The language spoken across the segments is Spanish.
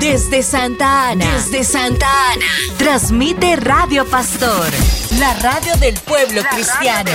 Desde Santa Ana, transmite Radio Pastor, la radio del pueblo cristiano.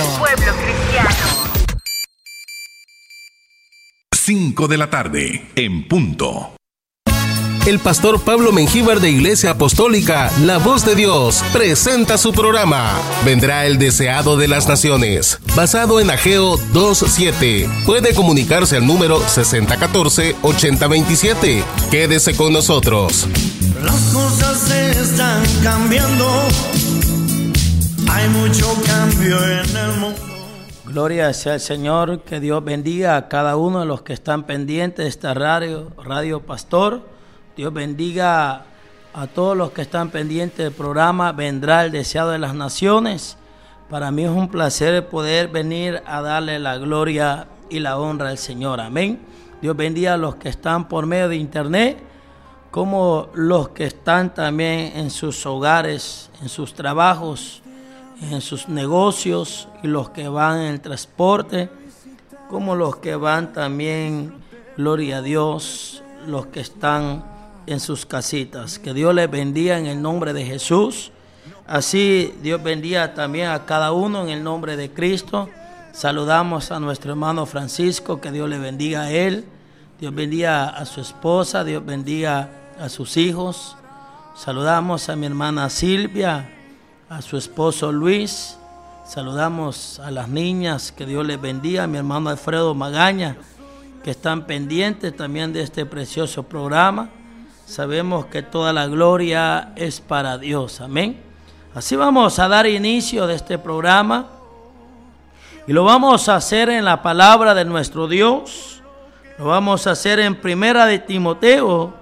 5 de la tarde, en punto. El pastor Pablo Mengíbar de Iglesia Apostólica, La Voz de Dios, presenta su programa Vendrá el Deseado de las Naciones, basado en Ageo 2:7. Puede comunicarse al número 6014-8027. Quédese con nosotros. Las cosas están cambiando, hay mucho cambio en el mundo. Gloria sea al Señor, que Dios bendiga a cada uno de los que están pendientes de esta Radio Pastor. Dios bendiga a todos los que están pendientes del programa Vendrá el Deseado de las Naciones. Para mí es un placer poder venir a darle la gloria y la honra al Señor. Amén. Dios bendiga a los que están por medio de internet, como los que están también en sus hogares, en sus trabajos, en sus negocios, y los que van en el transporte, como los que van también, gloria a Dios, los que están en sus casitas. Que Dios les bendiga en el nombre de Jesús. Así Dios bendiga también a cada uno en el nombre de Cristo. Saludamos a nuestro hermano Francisco, que Dios le bendiga a él. Dios bendiga a su esposa, Dios bendiga a sus hijos. Saludamos a mi hermana Silvia, a su esposo Luis. Saludamos a las niñas, que Dios les bendiga. A mi hermano Alfredo Magaña, que están pendientes también de este precioso programa. Sabemos que toda la gloria es para Dios. Amén. Así vamos a dar inicio de este programa, y lo vamos a hacer en la palabra de nuestro Dios. Lo vamos a hacer en Primera de Timoteo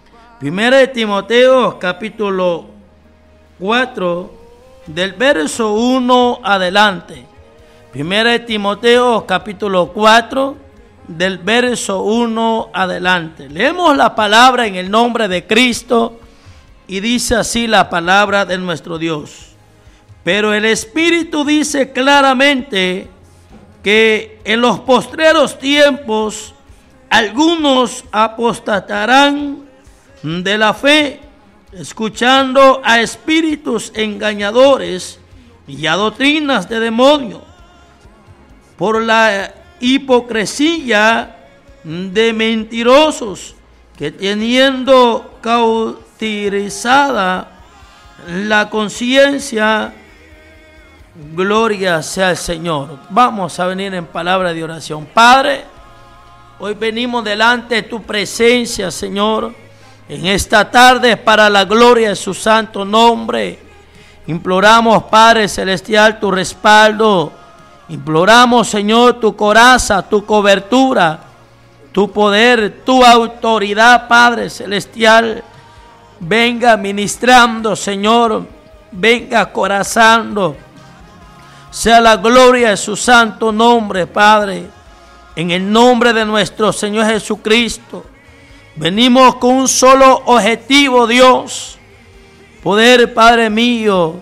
capítulo 4, del verso 1 adelante. Primera de Timoteo capítulo 4, del verso 1 adelante. Leemos la palabra en el nombre de Cristo, y dice así la palabra de nuestro Dios. Pero el Espíritu dice claramente que en los postreros tiempos algunos apostatarán de la fe, escuchando a espíritus engañadores y a doctrinas de demonios, por la hipocresía de mentirosos, que teniendo cauterizada la conciencia, gloria sea al Señor. Vamos a venir en palabra de oración. Padre, hoy venimos delante de tu presencia, Señor, en esta tarde, para la gloria de su santo nombre. Imploramos, Padre Celestial, tu respaldo. Imploramos, Señor, tu coraza, tu cobertura, tu poder, tu autoridad, Padre Celestial. Venga ministrando, Señor, venga acorazando. Sea la gloria de su santo nombre, Padre. En el nombre de nuestro Señor Jesucristo, venimos con un solo objetivo, Dios. Poder, Padre mío,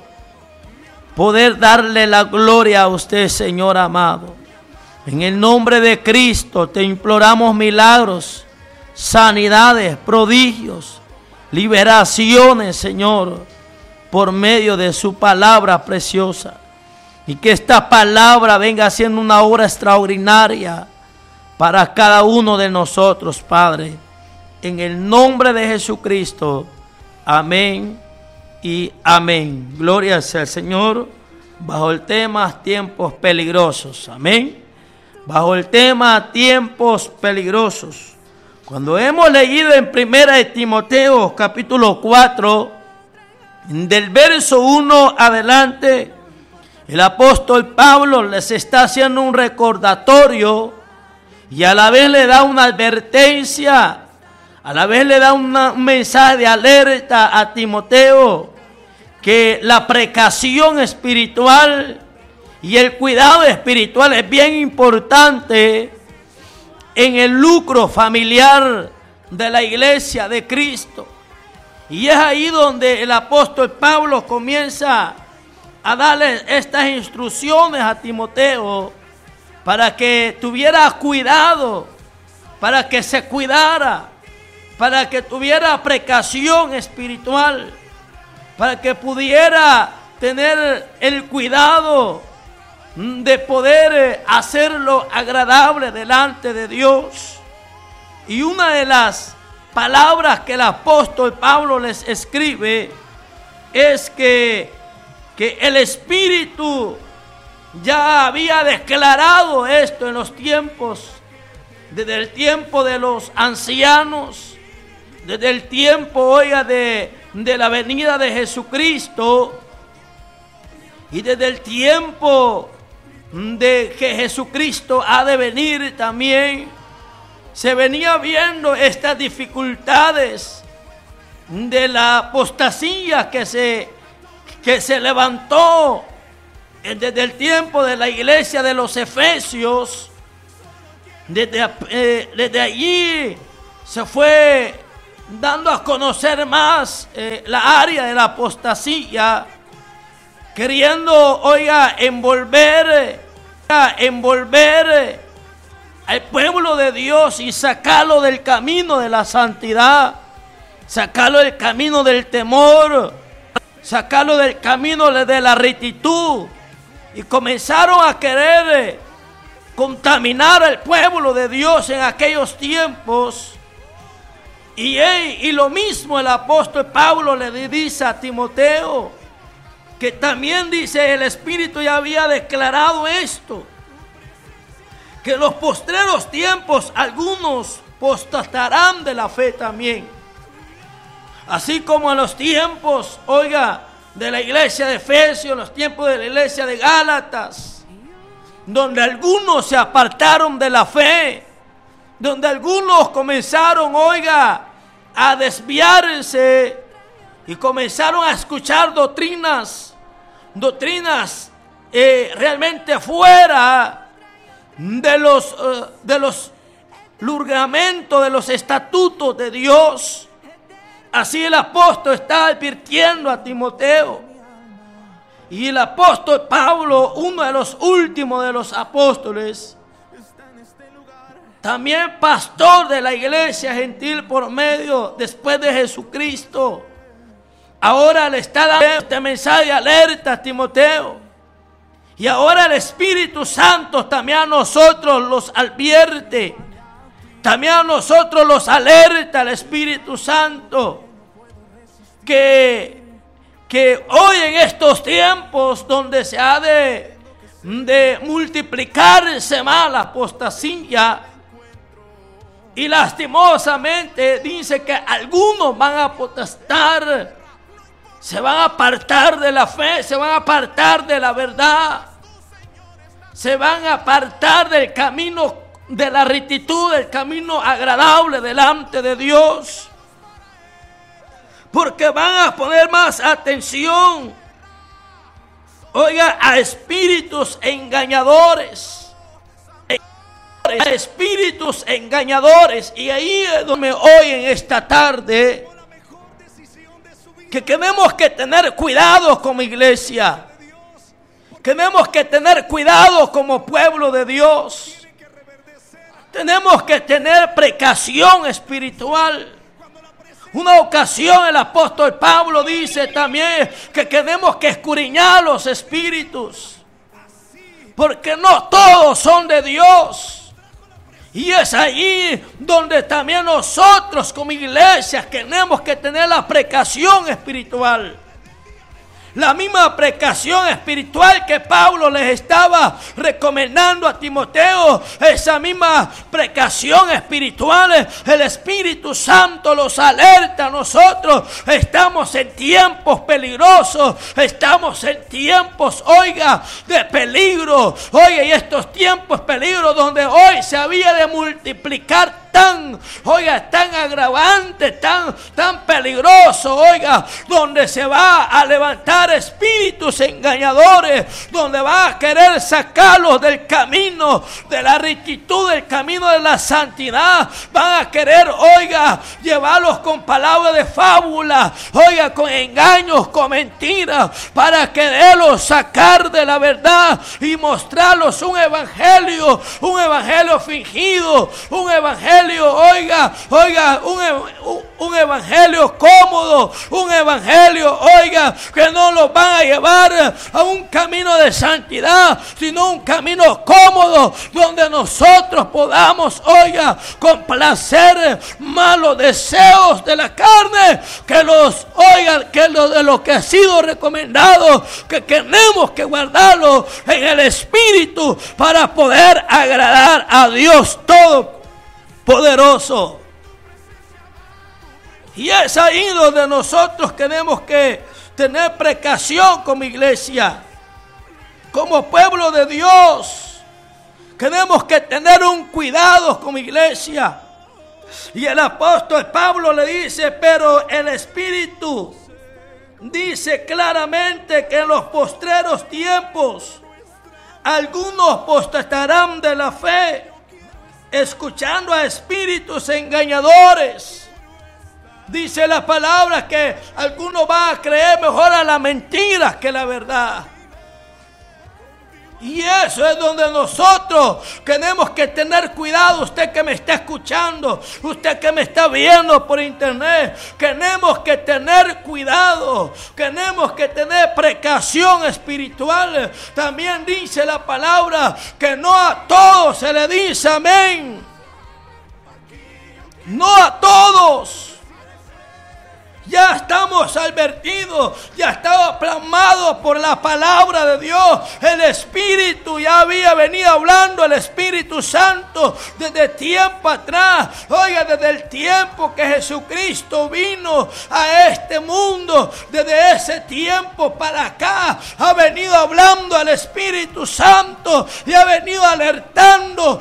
poder darle la gloria a usted, Señor amado. En el nombre de Cristo te imploramos milagros, sanidades, prodigios, liberaciones, Señor, por medio de su palabra preciosa. Y que esta palabra venga haciendo una obra extraordinaria para cada uno de nosotros, Padre. En el nombre de Jesucristo. Amén y amén. Gloria sea al Señor. Bajo el tema tiempos peligrosos. Amén. Bajo el tema tiempos peligrosos. Cuando hemos leído en Primera de Timoteo capítulo 4, del verso 1 adelante, el apóstol Pablo les está haciendo un recordatorio, y a la vez le da una advertencia, a la vez le da un mensaje de alerta a Timoteo, que la precaución espiritual y el cuidado espiritual es bien importante en el lucro familiar de la iglesia de Cristo. Y es ahí donde el apóstol Pablo comienza a darle estas instrucciones a Timoteo para que tuviera cuidado, para que se cuidara, para que tuviera precaución espiritual, para que pudiera tener el cuidado de poder hacerlo agradable delante de Dios. Y una de las palabras que el apóstol Pablo les escribe es que el Espíritu ya había declarado esto en los tiempos, desde el tiempo de los ancianos, desde el tiempo, oiga, de la venida de Jesucristo, y desde el tiempo de que Jesucristo ha de venir también, se venía viendo estas dificultades de la apostasía que se levantó desde el tiempo de la iglesia de los Efesios. Desde allí se fue dando a conocer más la área de la apostasía, queriendo, oiga, envolver al pueblo de Dios y sacarlo del camino de la santidad, sacarlo del camino del temor, sacarlo del camino de la rectitud, y comenzaron a querer contaminar al pueblo de Dios en aquellos tiempos. Y lo mismo el apóstol Pablo le dice a Timoteo, que también dice, el Espíritu ya había declarado esto, que en los postreros tiempos algunos apostatarán de la fe también. Así como en los tiempos, oiga, de la iglesia de Efesios, los tiempos de la iglesia de Gálatas, donde algunos se apartaron de la fe, donde algunos comenzaron, oiga, a desviarse y comenzaron a escuchar doctrinas realmente fuera de los lineamientos, de los estatutos de Dios. Así el apóstol está advirtiendo a Timoteo. Y el apóstol Pablo, uno de los últimos de los apóstoles, también pastor de la iglesia gentil por medio después de Jesucristo, ahora le está dando este mensaje de alerta a Timoteo. Y ahora el Espíritu Santo también a nosotros los advierte, también a nosotros los alerta el Espíritu Santo, que hoy en estos tiempos donde se ha de multiplicarse más la apostasía, y lastimosamente dice que algunos van a apostar, se van a apartar de la fe, se van a apartar de la verdad, se van a apartar del camino de la rectitud, del camino agradable delante de Dios, porque van a poner más atención, oiga, a espíritus engañadores. Espíritus engañadores. Y ahí es donde hoy en esta tarde que tenemos que tener cuidado como iglesia, tenemos que tener cuidado como pueblo de Dios, tenemos que tener precaución espiritual. Una ocasión el apóstol Pablo dice también que tenemos que escudriñar los espíritus, porque no todos son de Dios. Y es allí donde también nosotros como iglesia tenemos que tener la precaución espiritual. La misma precaución espiritual que Pablo les estaba recomendando a Timoteo, esa misma precaución espiritual, el Espíritu Santo los alerta a nosotros. Estamos en tiempos peligrosos, estamos en tiempos, oiga, de peligro. Oiga, y estos tiempos peligros donde hoy se había de multiplicar tan agravante, tan peligroso, oiga, donde se va a levantar espíritus engañadores, donde va a querer sacarlos del camino de la rectitud, del camino de la santidad. Van a querer, oiga, llevarlos con palabras de fábula, oiga, con engaños, con mentiras, para quererlos sacar de la verdad y mostrarlos un evangelio fingido, un evangelio evangelio, oiga, un evangelio cómodo, un evangelio, oiga, que no nos van a llevar a un camino de santidad, sino un camino cómodo, donde nosotros podamos, oiga, complacer malos deseos de la carne, que los, oigan, que lo de lo que ha sido recomendado, que tenemos que guardarlo en el Espíritu para poder agradar a Dios Todopoderoso. Y es ahí donde nosotros tenemos que tener precaución como iglesia, como pueblo de Dios. Tenemos que tener un cuidado como iglesia. Y el apóstol Pablo le dice, pero el Espíritu dice claramente que en los postreros tiempos algunos apostatarán de la fe, escuchando a espíritus engañadores. Dice la palabra que algunos van a creer mejor a la mentira que la verdad. Y eso es donde nosotros tenemos que tener cuidado. Usted que me está escuchando, usted que me está viendo por internet, tenemos que tener cuidado, tenemos que tener precaución espiritual. También dice la palabra que no a todos se le dice amén. No a todos. Ya estamos advertidos, ya estaba plasmado por la palabra de Dios. El Espíritu ya había venido hablando, el Espíritu Santo, desde tiempo atrás. Oiga, desde el tiempo que Jesucristo vino a este mundo, desde ese tiempo para acá, ha venido hablando al Espíritu Santo y ha venido alertando.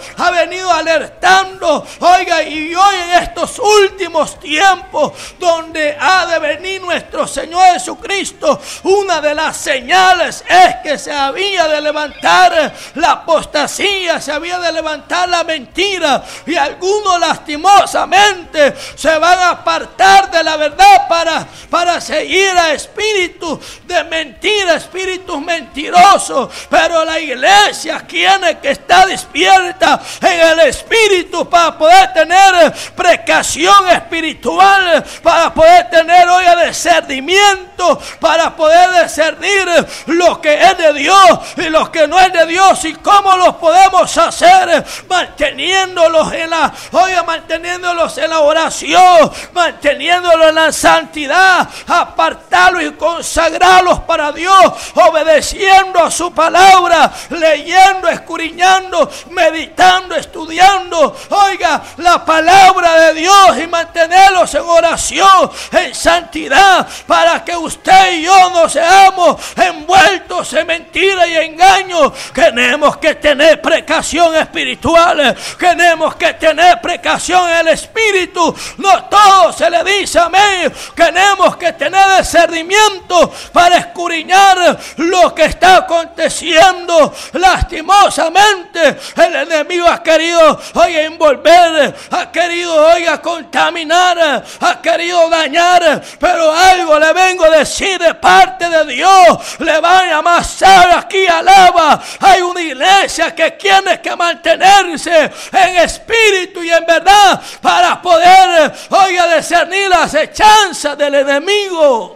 Oiga, y hoy en estos últimos tiempos, donde ha de venir nuestro Señor Jesucristo, una de las señales es que se había de levantar la apostasía, se había de levantar la mentira, y algunos lastimosamente se van a apartar de la verdad para seguir a espíritus de mentira, espíritus mentirosos. Pero la iglesia tiene que estar despierta en el Espíritu para poder tener precaución espiritual, para poder tener hoy discernimiento, para poder discernir lo que es de Dios y lo que no es de Dios. ¿Y cómo lo podemos hacer? Manteniéndolos en la oración, manteniéndolos en la santidad, apartarlos y consagrarlos para Dios, obedeciendo a su palabra, leyendo, escudriñando, meditando, estudiando, oiga, la palabra de Dios, y mantenerlos en oración, en santidad, para que usted y yo no seamos envueltos en mentira y engaño. Tenemos que tener precaución espiritual, tenemos que tener precaución en el Espíritu. No todo se le dice amén. Tenemos que tener discernimiento para escudriñar lo que está aconteciendo. Lastimosamente el enemigo ha querido, oiga, envolver, ha querido, oiga, contaminar, ha querido dañar. Pero algo le vengo a decir de parte de Dios. Le van a amasar aquí, alaba. Hay una iglesia que tiene que mantenerse en espíritu y en verdad para poder, oiga, discernir las hechanzas del enemigo.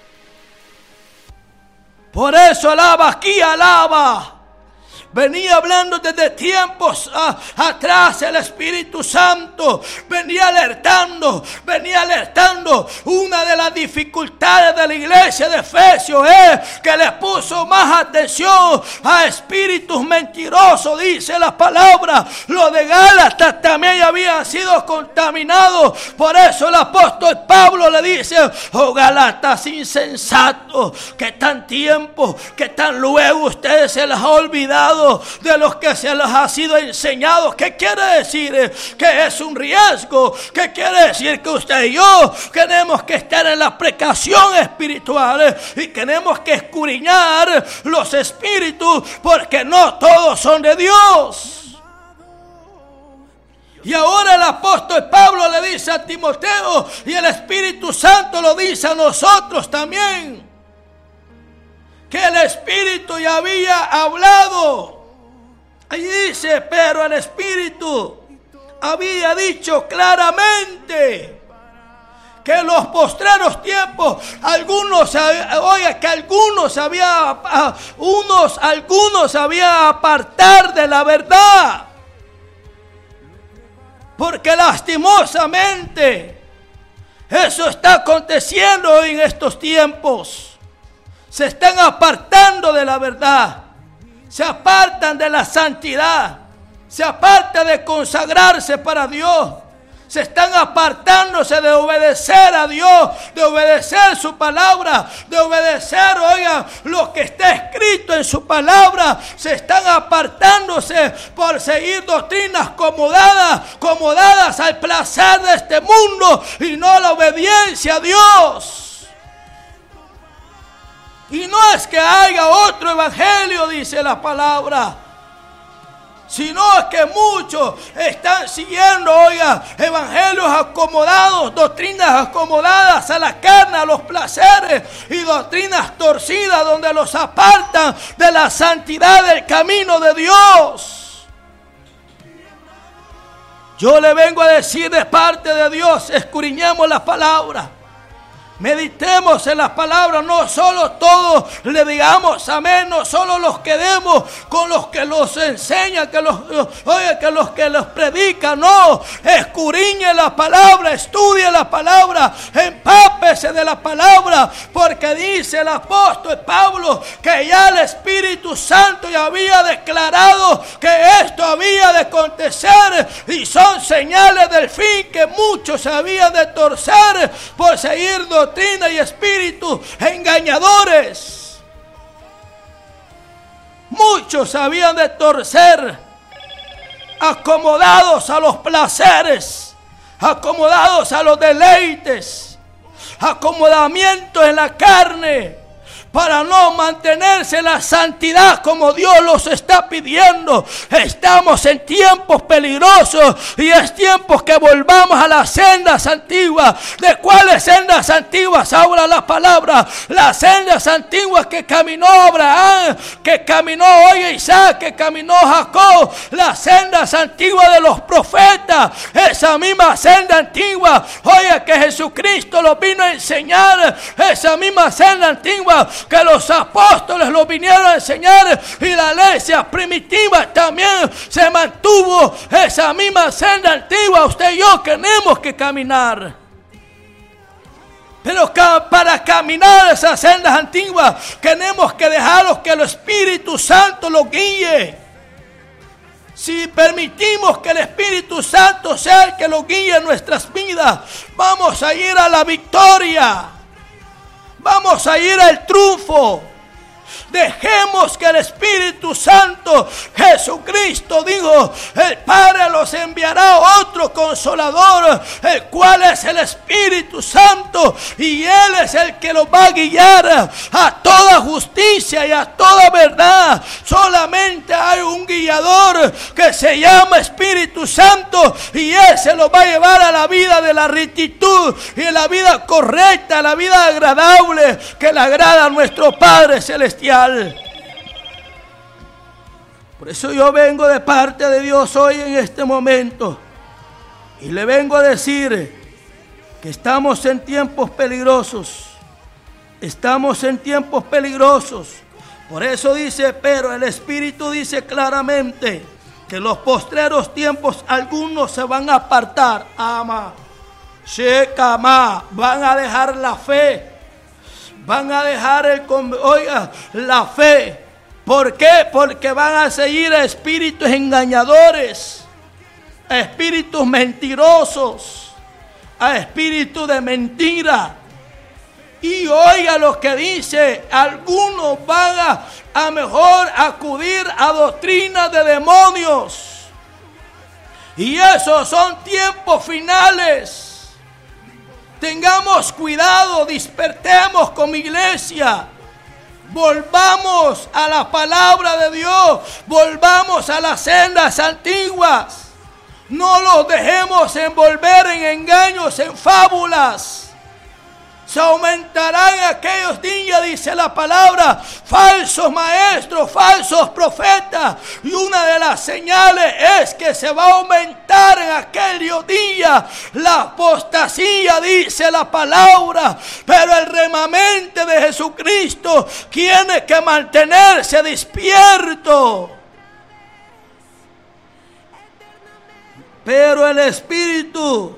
Por eso alaba aquí, alaba. Venía hablando desde tiempos atrás el Espíritu Santo. Venía alertando. Una de las dificultades de la iglesia de Efesios es que le puso más atención a espíritus mentirosos, dice la palabra. Los de Gálatas también habían sido contaminados. Por eso el apóstol Pablo le dice: oh Gálatas insensatos, que tan tiempo, que tan luego ustedes se les ha olvidado de los que se les ha sido enseñado. ¿Qué quiere decir? Que es un riesgo. ¿Qué quiere decir? Que usted y yo tenemos que estar en la precaución espiritual y tenemos que escudriñar los espíritus, porque no todos son de Dios. Y ahora el apóstol Pablo le dice a Timoteo, y el Espíritu Santo lo dice a nosotros también, que el Espíritu ya había hablado. Ahí dice: pero el Espíritu había dicho claramente que en los postreros tiempos algunos había apartar de la verdad, porque lastimosamente eso está aconteciendo en estos tiempos. Se están apartando de la verdad, se apartan de la santidad, se apartan de consagrarse para Dios. Se están apartándose de obedecer a Dios, de obedecer su palabra, de obedecer, oigan, lo que está escrito en su palabra. Se están apartándose por seguir doctrinas acomodadas al placer de este mundo y no a la obediencia a Dios. Y no es que haya otro evangelio, dice la palabra, sino que muchos están siguiendo, evangelios acomodados, doctrinas acomodadas a la carne, a los placeres, y doctrinas torcidas donde los apartan de la santidad del camino de Dios. Yo le vengo a decir de parte de Dios: escudriñemos la palabra. Meditemos en las palabras, no solo todos le digamos amén, no solo los quedemos con los que los enseñan, que los que los predican, no. Escudriñe la palabra, estudie la palabra, empápese de la palabra, porque dice el apóstol Pablo que ya el Espíritu Santo ya había declarado que esto había de acontecer, y son señales del fin, que muchos se habían de torcer por seguir doctrina y espíritus engañadores. Muchos habían de torcer, acomodados a los placeres, acomodados a los deleites, acomodamientos en la carne, para no mantenerse la santidad como Dios los está pidiendo. Estamos en tiempos peligrosos y es tiempo que volvamos a las sendas antiguas. ¿De cuáles sendas antiguas habla la palabra? Las sendas antiguas que caminó Abraham, que caminó Isaac, que caminó Jacob. Las sendas antiguas de los profetas, esa misma senda antigua, que Jesucristo los vino a enseñar, esa misma senda antigua que los apóstoles lo vinieron a enseñar, y la iglesia primitiva también se mantuvo esa misma senda antigua. Usted y yo tenemos que caminar, pero para caminar esas sendas antiguas tenemos que dejarlos que el Espíritu Santo los guíe. Si permitimos que el Espíritu Santo sea el que lo guíe en nuestras vidas, vamos a ir a la victoria. Vamos a ir al triunfo. Dejemos que el Espíritu Santo, Jesucristo dijo: el Padre los enviará otro Consolador, el cual es el Espíritu Santo, y Él es el que los va a guiar a toda justicia y a toda verdad. Solamente hay un guiador que se llama Espíritu Santo, y Él se los va a llevar a la vida de la rectitud y a la vida correcta, a la vida agradable que le agrada a nuestro Padre Celestial. Por eso yo vengo de parte de Dios hoy en este momento y le vengo a decir que estamos en tiempos peligrosos. Estamos en tiempos peligrosos. Por eso dice, pero el Espíritu dice claramente que en los postreros tiempos algunos se van a apartar. Ama, shekama, van a dejar la fe. Van a dejar la fe. ¿Por qué? Porque van a seguir a espíritus engañadores, a espíritus mentirosos, a espíritus de mentira. Y oiga lo que dice: algunos van a mejor acudir a doctrinas de demonios. Y esos son tiempos finales. Tengamos cuidado, despertemos como iglesia. Volvamos a la palabra de Dios. Volvamos a las sendas antiguas. No los dejemos envolver en engaños, en fábulas. Se aumentarán en aquellos días, dice la palabra, falsos maestros, falsos profetas. Y una de las señales es que se va a aumentar en aquellos días la apostasía, dice la palabra. Pero el remanente de Jesucristo tiene que mantenerse despierto. Pero el Espíritu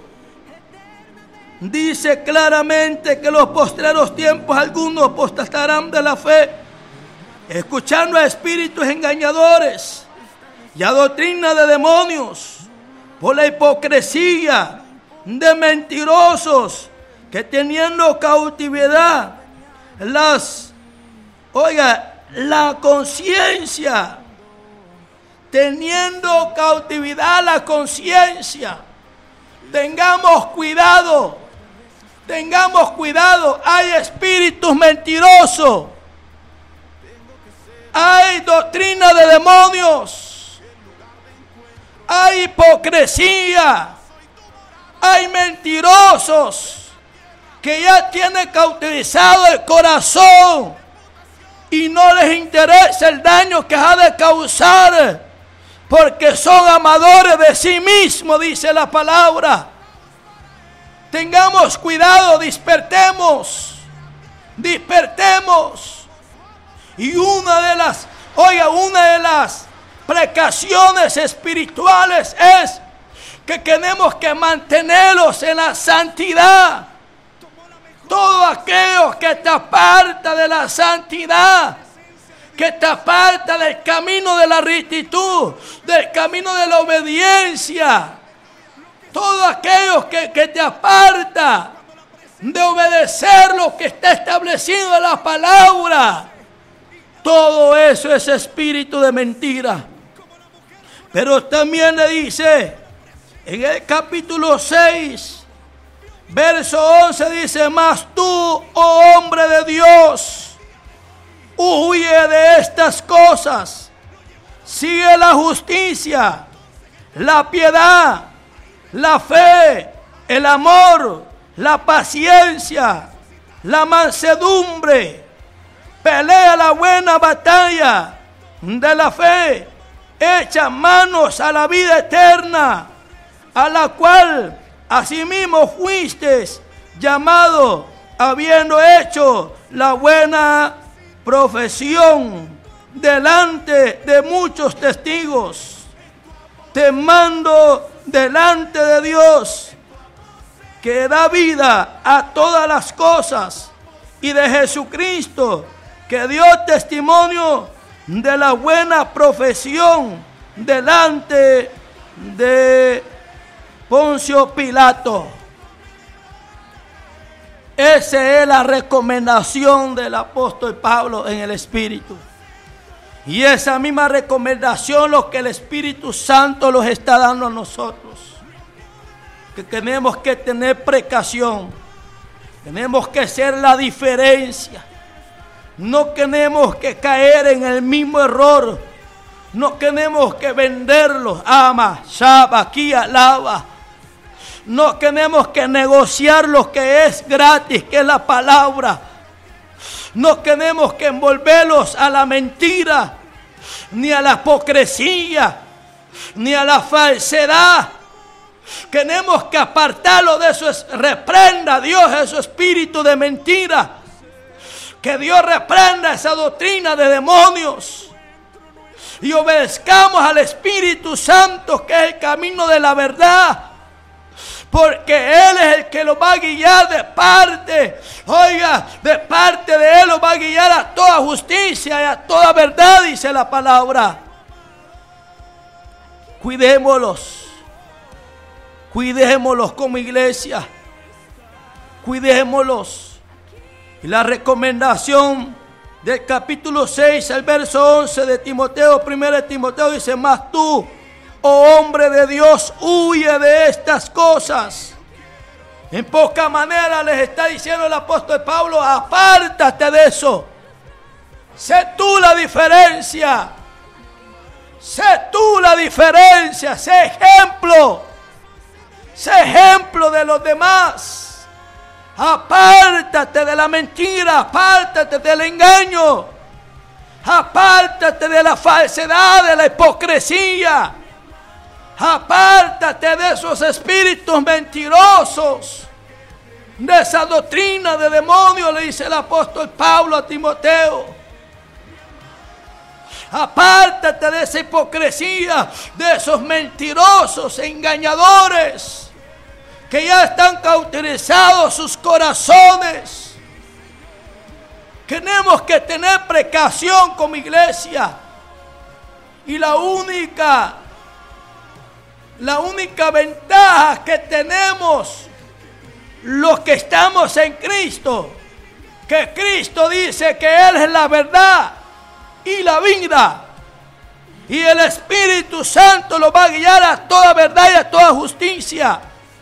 dice claramente que en los postreros tiempos algunos apostatarán de la fe, escuchando a espíritus engañadores y a doctrina de demonios, por la hipocresía de mentirosos que teniendo cautividad la conciencia, teniendo cautividad la conciencia. Tengamos cuidado. Hay espíritus mentirosos. Hay doctrina de demonios. Hay hipocresía. Hay mentirosos que ya tienen cautivizado el corazón y no les interesa el daño que ha de causar, porque son amadores de sí mismos, dice la palabra. Tengamos cuidado, despertemos. Y una de las precauciones espirituales es que tenemos que mantenerlos en la santidad. Todo aquello que te aparta de la santidad, que te aparta del camino de la rectitud, del camino de la obediencia, todo aquello que te aparta de obedecer lo que está establecido en la palabra, todo eso es espíritu de mentira. Pero también le dice en el capítulo 6, verso 11, dice: mas tú, oh hombre de Dios, huye de estas cosas, sigue la justicia, la piedad, la fe, el amor, la paciencia, la mansedumbre. Pelea la buena batalla de la fe, echa manos a la vida eterna, a la cual asimismo fuiste llamado, habiendo hecho la buena profesión delante de muchos testigos. Te mando delante de Dios, que da vida a todas las cosas, y de Jesucristo, que dio testimonio de la buena profesión delante de Poncio Pilato. Esa es la recomendación del apóstol Pablo en el Espíritu. Y esa misma recomendación lo que el Espíritu Santo nos está dando a nosotros. Que tenemos que tener precaución. Tenemos que hacer la diferencia. No tenemos que caer en el mismo error. No tenemos que venderlo. Ama, shaba, kia, lava. No tenemos que negociar lo que es gratis, que es la palabra. No tenemos que envolverlos a la mentira, ni a la hipocresía, ni a la falsedad. Tenemos que apartarlo de eso. Reprenda a Dios ese espíritu de mentira. Que Dios reprenda esa doctrina de demonios. Y obedezcamos al Espíritu Santo, que es el camino de la verdad. Porque Él es el que lo va a guiar de parte. Oiga, de parte de Él lo va a guiar a toda justicia y a toda verdad, dice la palabra. Cuidémoslos. Cuidémoslos como iglesia. Cuidémoslos. Y la recomendación del capítulo 6, el verso 11 de Timoteo, 1 Timoteo, dice: mas tú, oh hombre de Dios, huye de estas cosas. En poca manera les está diciendo el apóstol Pablo: apártate de eso. Sé tú la diferencia. Sé tú la diferencia. Sé ejemplo. Sé ejemplo de los demás. Apártate de la mentira, apártate del engaño, apártate de la falsedad, de la hipocresía, apártate de esos espíritus mentirosos, de esa doctrina de demonios, le dice el apóstol Pablo a Timoteo. Apártate de esa hipocresía, de esos mentirosos, engañadores, que ya están cauterizados sus corazones. Tenemos que tener precaución como iglesia. Y la única ventaja que tenemos los que estamos en Cristo, que Cristo dice que Él es la verdad y la vida, y el Espíritu Santo lo va a guiar a toda verdad y a toda justicia.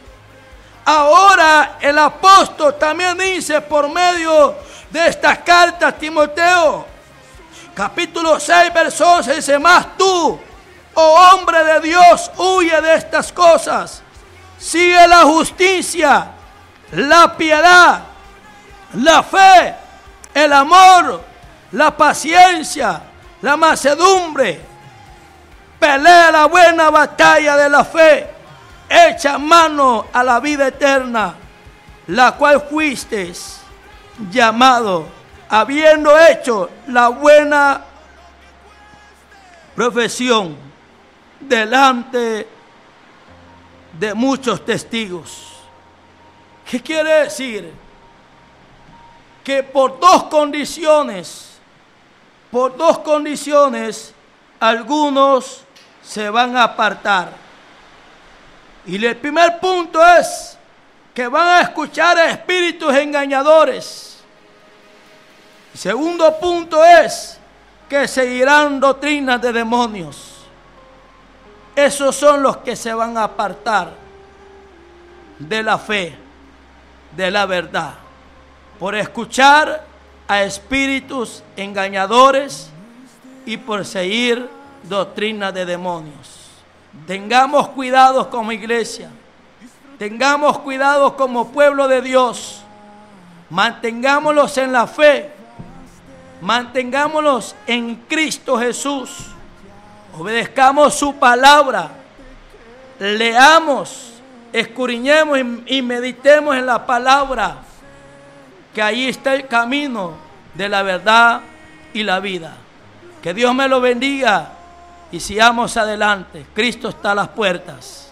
Ahora el apóstol también dice por medio de estas cartas, Timoteo, capítulo 6, verso 11, dice: mas tú, oh hombre de Dios, huye de estas cosas, sigue la justicia, la piedad, la fe, el amor, la paciencia, la mansedumbre. Pelea la buena batalla de la fe, echa mano a la vida eterna, la cual fuiste llamado, habiendo hecho la buena profesión delante de muchos testigos. ¿Qué quiere decir? Que por dos condiciones, algunos se van a apartar. Y el primer punto es que van a escuchar a espíritus engañadores. El segundo punto es que seguirán doctrinas de demonios. Esos son los que se van a apartar de la fe, de la verdad, por escuchar a espíritus engañadores y por seguir doctrinas de demonios. Tengamos cuidado como iglesia, tengamos cuidado como pueblo de Dios, mantengámonos en la fe, mantengámonos en Cristo Jesús, obedezcamos su palabra, leamos, escudriñemos y meditemos en la palabra, que ahí está el camino de la verdad y la vida. Que Dios me lo bendiga y sigamos adelante. Cristo está a las puertas.